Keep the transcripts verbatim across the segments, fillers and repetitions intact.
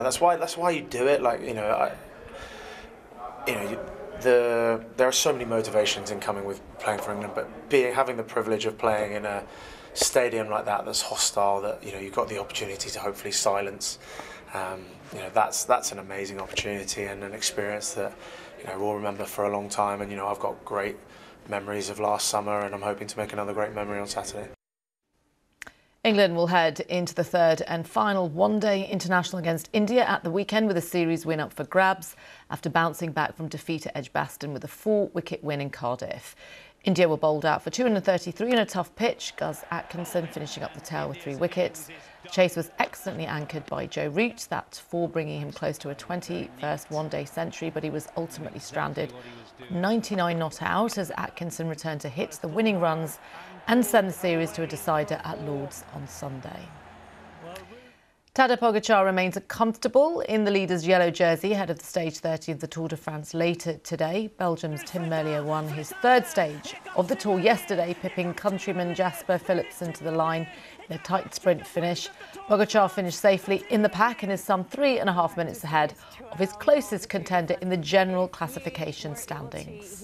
That's why that's why you do it. Like you know, I, you know, you, the there are so many motivations in coming with playing for England, but being having the privilege of playing in a stadium like that that's hostile, that you know you've got the opportunity to hopefully silence. Um, you know, that's that's an amazing opportunity and an experience that you know we'll remember for a long time. And you know, I've got great memories of last summer, and I'm hoping to make another great memory on Saturday. England will head into the third and final one-day international against India at the weekend with a series win up for grabs after bouncing back from defeat at Edgbaston with a four-wicket win in Cardiff. India were bowled out for two hundred thirty-three on a tough pitch, Gus Atkinson finishing up the tail with three wickets. Chase was excellently anchored by Joe Root, that four bringing him close to a twenty-first one-day century, but he was ultimately stranded. ninety-nine not out as Atkinson returned to hit the winning runs and send the series to a decider at Lord's on Sunday. Tadej Pogačar remains comfortable in the leader's yellow jersey ahead of the stage thirty of the Tour de France later today. Belgium's Tim Merlier won his third stage of the Tour yesterday, pipping countryman Jasper Philipsen to the line in a tight sprint finish. Pogačar finished safely in the pack and is some three and a half minutes ahead of his closest contender in the general classification standings.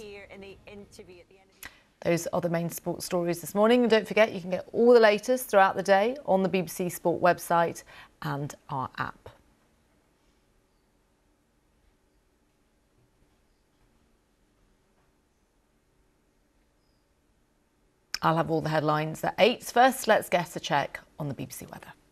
Those are the main sports stories this morning. And don't forget, you can get all the latest throughout the day on the B B C Sport website and our app. I'll have all the headlines at eight. First, let's get a check on the B B C weather.